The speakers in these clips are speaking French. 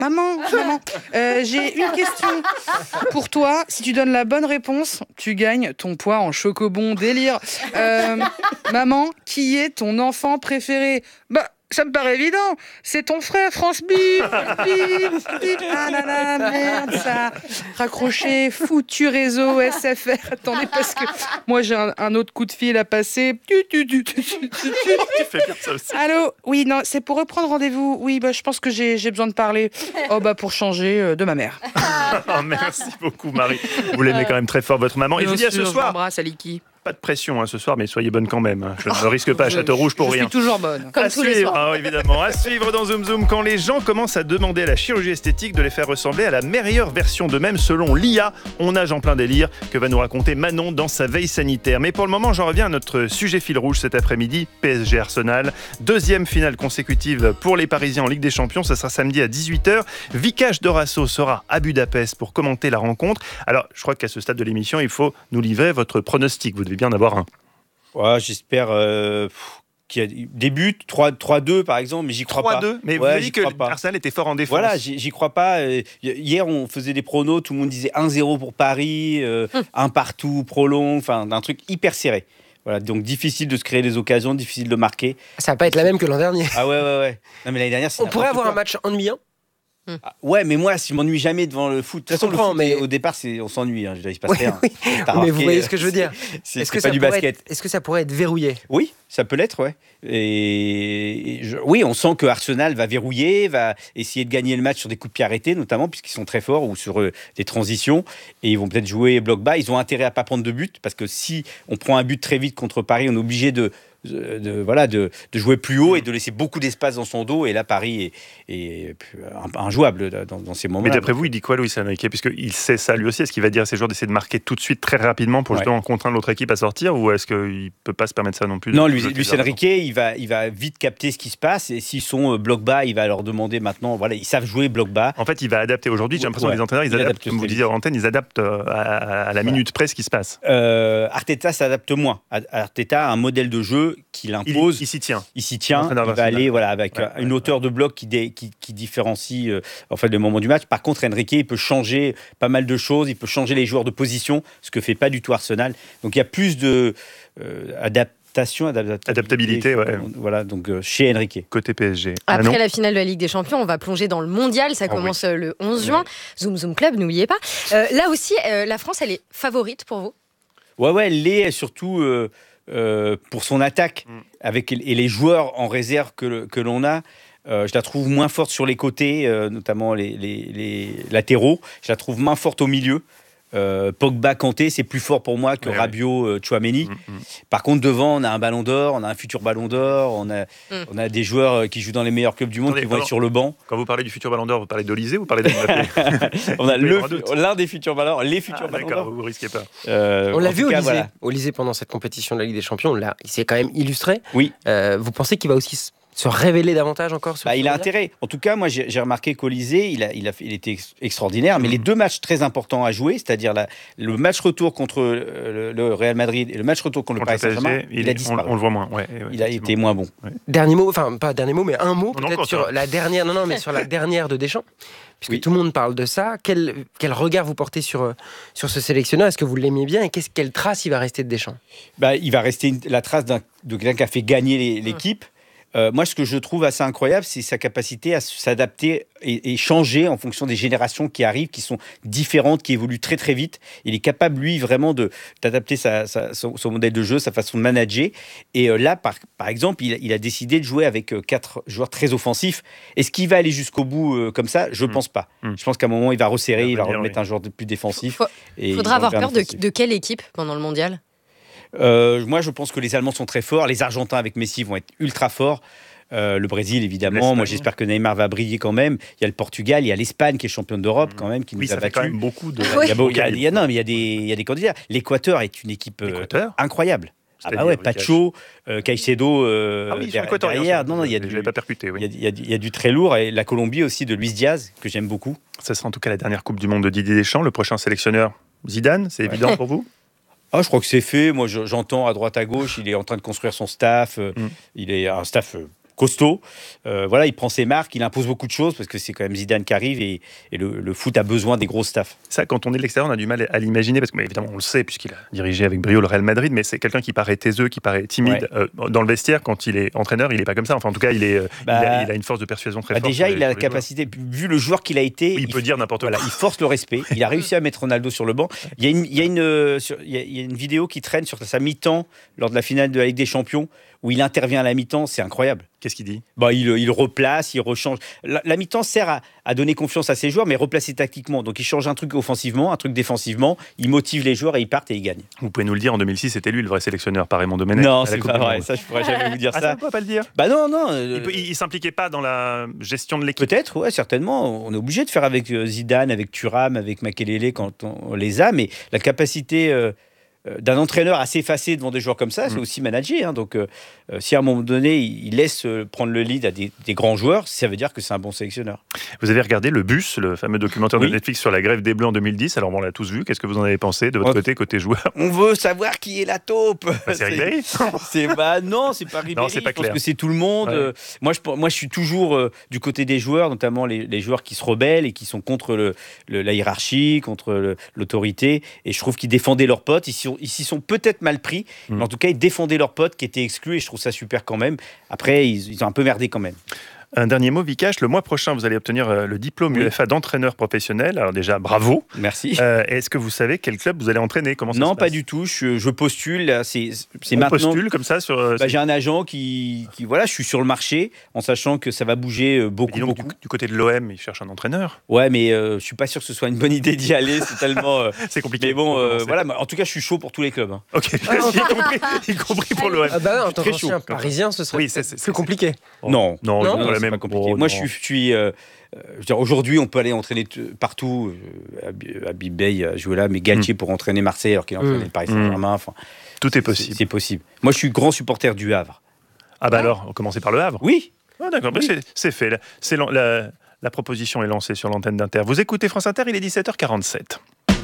Maman, j'ai une question pour toi. Si tu donnes la bonne réponse, tu gagnes ton poids en chocobon délire. Maman, qui est ton enfant préféré? Bah, ça me paraît évident. C'est ton frère, France Bip. Ah là là, merde, ça. Raccroché, foutu réseau SFR. Attendez, parce que moi, j'ai un autre coup de fil à passer. Tu fais bien ça aussi. Allô? Oui, non, c'est pour reprendre rendez-vous. Oui, bah, je pense que j'ai besoin de parler. Oh, bah, pour changer de ma mère. Merci beaucoup, Marie. Vous l'aimez quand même très fort, votre maman. Et je vous dis à ce soir, j'embrasse Aliki. pas de pression ce soir, mais soyez bonne quand même. Je ne risque pas à Château-Rouge pour rien. Je suis toujours bonne. Comme À tous les suivre, soirs. évidemment. À suivre dans Zoom Zoom, quand les gens commencent à demander à la chirurgie esthétique de les faire ressembler à la meilleure version d'eux-mêmes selon l'IA. On nage en plein délire, que va nous raconter Manon dans sa veille sanitaire. Mais pour le moment, j'en reviens à notre sujet fil rouge cet après-midi, PSG Arsenal. Deuxième finale consécutive pour les Parisiens en Ligue des Champions, ça sera samedi à 18h. Vikash Dorasso sera à Budapest pour commenter la rencontre. Alors, je crois qu'à ce stade de l'émission, il faut nous livrer votre pronostic. Vous devez bien en avoir un. Ouais, j'espère qu'il y a des buts, 3-2 par exemple, mais j'y crois pas. 3-2, mais vous Ouais, avez j'y dit que crois pas. Arsenal était fort en défense. Voilà, j'y crois pas. Hier, on faisait des pronos, tout le monde disait 1-0 pour Paris, un partout, prolong, enfin, un truc hyper serré. Voilà, donc difficile de se créer des occasions, difficile de marquer. Ça va pas être la même que l'an dernier. Ah ouais. Non, mais l'année dernière, c'est On pourrait n'importe avoir un quoi. match ennuyant. Ah, ouais, mais moi, je m'ennuie jamais devant le foot. De toute façon, le comprends, foot, mais- au départ, on s'ennuie. Hein, je veux dire, il se passe Oui, rien. oui. T'as Mais remarqué, vous voyez ce que je veux dire. C'est Est-ce que pas ça du pourrait basket. Est-ce que ça pourrait être verrouillé? Oui, ça peut l'être, ouais. Oui, on sent que Arsenal va verrouiller, va essayer de gagner le match sur des coups de pied arrêtés, notamment, puisqu'ils sont très forts, ou sur des transitions. Et ils vont peut-être jouer bloc bas. Ils ont intérêt à pas prendre de but, parce que si on prend un but très vite contre Paris, on est obligé de jouer plus haut et de laisser beaucoup d'espace dans son dos. Et là, Paris est injouable dans ces moments-là. Mais d'après vous, il dit quoi, Luis Enrique? Puisqu'il sait ça lui aussi. Est-ce qu'il va dire à ses joueurs d'essayer de marquer tout de suite, très rapidement, pour justement contraindre l'autre équipe à sortir? Ou est-ce qu'il ne peut pas se permettre ça non plus? Non, Luis Enrique, il va vite capter ce qui se passe. Et s'ils sont bloc bas, il va leur demander maintenant. Voilà, ils savent jouer bloc bas. En fait, il va adapter. Aujourd'hui, j'ai l'impression que les entraîneurs, ils adaptent, comme vous disiez en antenne, ils adaptent à la minute près ce qui se passe. Arteta s'adapte moins. Arteta a un modèle de jeu qu'il impose. Il s'y tient. Il s'y tient. L'entraîneur Il va aller avec une hauteur de bloc qui différencie en fait, le moment du match. Par contre, Enrique, il peut changer pas mal de choses. Il peut changer les joueurs de position, ce que fait pas du tout Arsenal. Donc, il y a plus de adaptabilité, ouais. Voilà, donc chez Enrique. Côté PSG. Après la finale de la Ligue des Champions, on va plonger dans le mondial. Ça commence le 11 juin. Zoom Zoom Club, n'oubliez pas. Là aussi, la France, elle est favorite pour vous? Ouais, elle l'est surtout pour son attaque et les joueurs en réserve que l'on a. Je la trouve moins forte sur les côtés, notamment les latéraux. Je la trouve moins forte au milieu. Pogba, Kanté, c'est plus fort pour moi que Rabiot, Tchouaméni. Par contre, devant, on a un ballon d'or, on a un futur ballon d'or, on a des joueurs qui jouent dans les meilleurs clubs du monde qui vont être sur le banc. Quand vous parlez du futur ballon d'or, vous parlez d'Olysée ou vous parlez d'Mbappé? On a l'un des futurs ballons d'or, les futurs ballons d'or. D'accord, vous risquez pas. On l'a vu Olysée pendant cette compétition de la Ligue des Champions. Là, il s'est quand même illustré. Oui. Vous pensez qu'il va aussi se révéler davantage encore il a intérêt. En tout cas, moi, j'ai remarqué qu'Olysée, il était extraordinaire, mais les deux matchs très importants à jouer, c'est-à-dire le match retour contre le Real Madrid et le match retour contre le Paris Saint-Germain, il a disparu. On le voit moins. Il a été moins bon. Dernier mot, enfin pas dernier mot, mais un mot peut-être sur la dernière. Non, mais sur la dernière de Deschamps, puisque tout le monde parle de ça. Quel regard vous portez sur ce sélectionneur? Est-ce que vous l'aimez bien et quelle trace il va rester de Deschamps? Il va rester la trace de quelqu'un qui a fait gagner l'équipe. Moi, ce que je trouve assez incroyable, c'est sa capacité à s'adapter et changer en fonction des générations qui arrivent, qui sont différentes, qui évoluent très très vite. Il est capable, lui, vraiment d'adapter son modèle de jeu, sa façon de manager. Et là, par exemple, il a décidé de jouer avec 4 joueurs très offensifs. Est-ce qu'il va aller jusqu'au bout comme ça? Je ne pense pas. Je pense qu'à un moment, il va resserrer, il va remettre un joueur plus défensif. Il faudra avoir peur de quelle équipe pendant le mondial? Moi, je pense que les Allemands sont très forts. Les Argentins avec Messi vont être ultra forts. Le Brésil, évidemment. Moi, j'espère que Neymar va briller quand même. Il y a le Portugal, il y a l'Espagne qui est championne d'Europe quand même, qui nous a battus. Quand même beaucoup de. Il y a des candidats. L'Équateur est une équipe incroyable. Pacho, Caicedo derrière. Non, il y a je l'ai pas percuté. Il y a du très lourd. Et la Colombie aussi de Luis Diaz, que j'aime beaucoup. Ça sera en tout cas la dernière Coupe du Monde de Didier Deschamps. Le prochain sélectionneur, Zidane, c'est évident pour vous? Je crois que c'est fait. Moi, j'entends à droite à gauche, il est en train de construire son staff. Il est un staff costaud. Voilà, il prend ses marques, il impose beaucoup de choses parce que c'est quand même Zidane qui arrive et le foot a besoin des gros staffs. Ça, quand on est de l'extérieur, on a du mal à l'imaginer parce que évidemment on le sait puisqu'il a dirigé avec brio le Real Madrid, mais c'est quelqu'un qui paraît taiseux, qui paraît timide. Dans le vestiaire, quand il est entraîneur, il n'est pas comme ça. Enfin, en tout cas, il a une force de persuasion très forte. Déjà, il a la capacité, vu le joueur qu'il a été, il peut dire n'importe quoi. Il force le respect. Il a réussi à mettre Ronaldo sur le banc. Il y a une vidéo qui traîne sur sa mi-temps lors de la finale de la Ligue des Champions où il intervient à la mi-temps. C'est incroyable. Qu'est-ce qu'il dit ? Il replace, il rechange. La mi-temps sert à donner confiance à ses joueurs, mais replacer tactiquement. Donc il change un truc offensivement, un truc défensivement. Il motive les joueurs et ils partent et ils gagnent. Vous pouvez nous le dire, en 2006, c'était lui le vrai sélectionneur par Raymond Domenech. Non, c'est pas vrai. Ça, je pourrais jamais vous dire ça. Ça, on peut pas le dire. Non. Il s'impliquait pas dans la gestion de l'équipe. Peut-être, ouais, certainement. On est obligé de faire avec Zidane, avec Thuram, avec Makelele quand on les a, mais la capacité d'un entraîneur assez effacé devant des joueurs comme ça, c'est aussi manager. Hein. Donc, si à un moment donné, il laisse prendre le lead à des grands joueurs, ça veut dire que c'est un bon sélectionneur. Vous avez regardé Le Bus, le fameux documentaire de Netflix sur la grève des Bleus en 2010. Alors, on l'a tous vu. Qu'est-ce que vous en avez pensé de votre côté joueur ? On veut savoir qui est la taupe. C'est Ribéry. Non, c'est pas Ribéry. Non, c'est pas clair. Je pense que c'est tout le monde. Ouais. Moi, je suis toujours du côté des joueurs, notamment les joueurs qui se rebellent et qui sont contre la hiérarchie, contre l'autorité. Et je trouve qu'ils défendaient leurs potes. Ils s'y sont peut-être mal pris, mais en tout cas, ils défendaient leurs potes qui étaient exclus et je trouve ça super quand même. Après, ils ont un peu merdé quand même. Un dernier mot, Vikash. Le mois prochain, vous allez obtenir le diplôme UEFA d'entraîneur professionnel. Alors déjà, bravo. Merci. Est-ce que vous savez quel club vous allez entraîner ? Comment ça se passe ? Non, pas du tout. Je postule. Là, c'est On maintenant. postule comme ça sur. J'ai un agent qui voilà, je suis sur le marché, en sachant que ça va bouger beaucoup. Du côté de l'OM, il cherche un entraîneur. Ouais, mais je suis pas sûr que ce soit une bonne idée d'y aller. C'est tellement. C'est compliqué. Mais bon, voilà. En tout cas, je suis chaud pour tous les clubs. Hein. Ok. Y compris pour l'OM. En tant qu'ancien parisien, ce serait plus compliqué. Non, c'est pas compliqué. Moi, je suis aujourd'hui, on peut aller entraîner partout. Habib Bey a joué là, mais Galtier pour entraîner Marseille alors qu'il a entraîné le Paris Saint-Germain. Enfin, tout est possible. C'est possible. Moi, je suis grand supporter du Havre. Ah bah alors, on commence par le Havre. Oui. Ah d'accord, oui. C'est fait. La proposition est lancée sur l'antenne d'Inter. Vous écoutez France Inter, il est 17h47.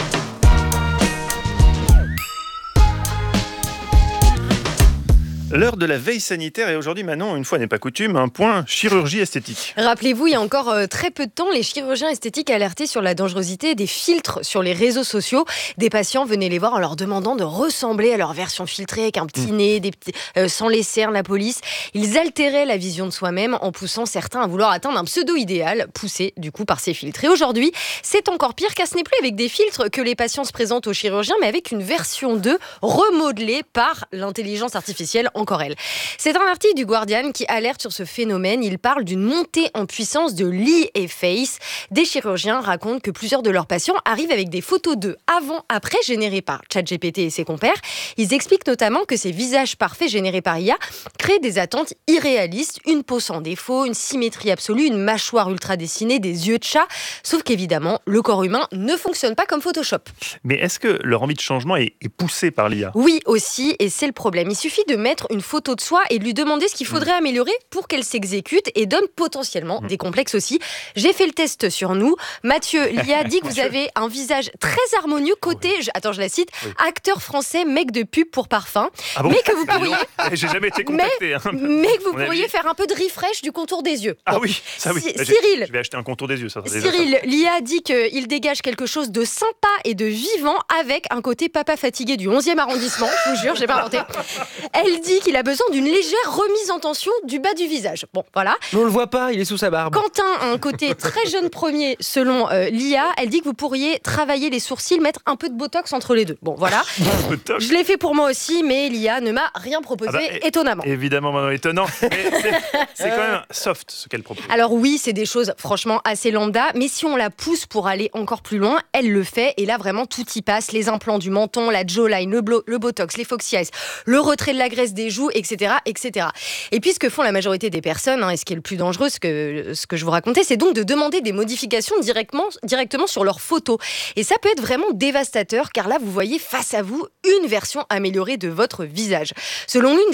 L'heure de la veille sanitaire et aujourd'hui, Manon, une fois n'est pas coutume, un point chirurgie esthétique. Rappelez-vous, il y a encore très peu de temps, les chirurgiens esthétiques alertaient sur la dangerosité des filtres sur les réseaux sociaux. Des patients venaient les voir en leur demandant de ressembler à leur version filtrée avec un petit nez, sans les cernes, la police. Ils altéraient la vision de soi-même en poussant certains à vouloir atteindre un pseudo-idéal, poussé du coup par ces filtres. Et aujourd'hui, c'est encore pire car ce n'est plus avec des filtres que les patients se présentent aux chirurgiens, mais avec une version 2 remodelée par l'intelligence artificielle. Encore elle. C'est un article du Guardian qui alerte sur ce phénomène. Il parle d'une montée en puissance de l'e-face. Des chirurgiens racontent que plusieurs de leurs patients arrivent avec des photos d'eux avant-après générées par ChatGPT et ses compères. Ils expliquent notamment que ces visages parfaits générés par IA créent des attentes irréalistes, une peau sans défaut, une symétrie absolue, une mâchoire ultra dessinée, des yeux de chat. Sauf qu'évidemment, le corps humain ne fonctionne pas comme Photoshop. Mais est-ce que leur envie de changement est poussée par l'IA ? Oui, aussi, et c'est le problème. Il suffit de mettre une photo de soi et de lui demander ce qu'il faudrait améliorer pour qu'elle s'exécute et donne potentiellement des complexes aussi. J'ai fait le test sur nous. Mathieu, l'IA dit que vous avez un visage très harmonieux côté, je la cite, acteur français, mec de pub pour parfum. Ah bon, mais que vous pourriez... J'ai jamais été contacté. Mais que vous pourriez faire un peu de refresh du contour des yeux. Ah oui, ça oui. Cyril, je vais acheter un contour des yeux. Cyril, l'IA dit qu'il dégage quelque chose de sympa et de vivant avec un côté papa fatigué du 11e arrondissement. Je vous jure, j'ai pas inventé. Elle dit qu'il a besoin d'une légère remise en tension du bas du visage. Bon, voilà. Mais on le voit pas, il est sous sa barbe. Quentin a un côté très jeune premier, selon l'IA. Elle dit que vous pourriez travailler les sourcils, mettre un peu de botox entre les deux. Bon, voilà. Je l'ai fait pour moi aussi, mais l'IA ne m'a rien proposé, étonnamment. Évidemment, Manon, étonnant. Mais c'est quand même soft ce qu'elle propose. Alors oui, c'est des choses franchement assez lambda, mais si on la pousse pour aller encore plus loin, elle le fait. Et là, vraiment, tout y passe. Les implants du menton, la jawline, le botox, les foxy eyes, le retrait de la graisse des joues, etc., etc. Et puis, ce que font la majorité des personnes, et ce qui est le plus dangereux, ce que je vous racontais, c'est donc de demander des modifications directement sur leurs photos. Et ça peut être vraiment dévastateur, car là, vous voyez face à vous une version améliorée de votre visage. Selon l'une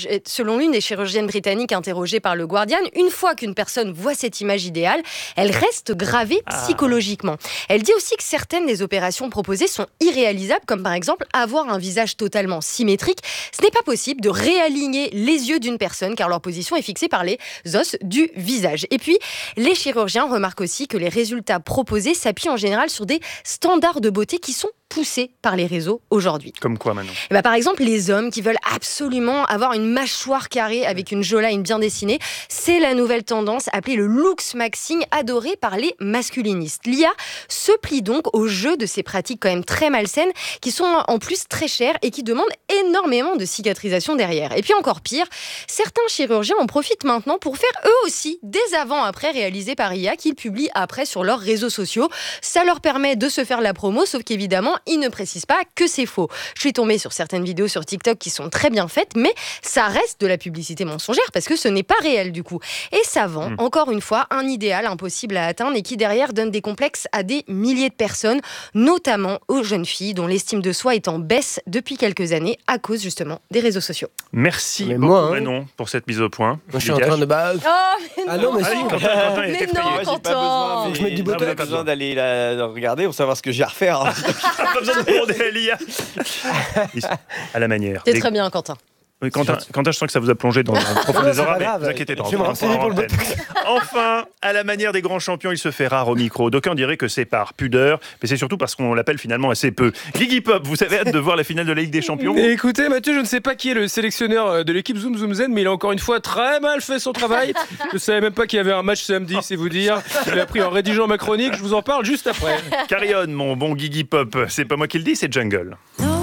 des chirurgiennes britanniques interrogées par le Guardian, une fois qu'une personne voit cette image idéale, elle reste gravée psychologiquement. Elle dit aussi que certaines des opérations proposées sont irréalisables, comme par exemple avoir un visage totalement symétrique. Ce n'est pas possible de réaligner les yeux d'une personne car leur position est fixée par les os du visage. Et puis, les chirurgiens remarquent aussi que les résultats proposés s'appuient en général sur des standards de beauté qui sont poussés par les réseaux aujourd'hui. Comme quoi, Manon? Par exemple, les hommes qui veulent absolument avoir une mâchoire carrée avec une jawline bien dessinée, c'est la nouvelle tendance appelée le looks-maxing, adorée par les masculinistes. L'IA se plie donc au jeu de ces pratiques quand même très malsaines, qui sont en plus très chères et qui demandent énormément de cicatrisation derrière. Et puis encore pire, certains chirurgiens en profitent maintenant pour faire eux aussi des avant-après réalisés par IA qu'ils publient après sur leurs réseaux sociaux. Ça leur permet de se faire la promo, sauf qu'évidemment, ils ne précisent pas que c'est faux. Je suis tombée sur certaines vidéos sur TikTok qui sont très bien faites, mais ça reste de la publicité mensongère parce que ce n'est pas réel du coup. Et ça vend, encore une fois, un idéal impossible à atteindre et qui derrière donne des complexes à des milliers de personnes, notamment aux jeunes filles dont l'estime de soi est en baisse depuis quelques années à cause justement des réseaux sociaux. Merci beaucoup Manon pour cette mise au point. Moi, je suis en train de... Ah non, mais si. Quentin mais était non, effrayé. Quentin. Je mets du botox. Pas besoin d'aller la regarder pour savoir ce que j'ai à refaire. Pas besoin de demander à l'IA. À la manière. C'est très bien, Quentin. Oui, Quentin, je sens que ça vous a plongé dans un profond désordre, mais vous inquiétez pas. Je vais me renseigner pour le botox. Enfin, à la manière des grands champions, il se fait rare au micro. D'aucuns diraient que c'est par pudeur, mais c'est surtout parce qu'on l'appelle finalement assez peu. Guigui Pop, vous avez hâte de voir la finale de la Ligue des Champions? Écoutez, Mathieu, je ne sais pas qui est le sélectionneur de l'équipe Zoom Zoom Zen, mais il a encore une fois très mal fait son travail. Je ne savais même pas qu'il y avait un match samedi, c'est vous dire. Je l'ai appris en rédigeant ma chronique, je vous en parle juste après. Carillon, mon bon Guigui Pop, c'est pas moi qui le dis, c'est Jungle.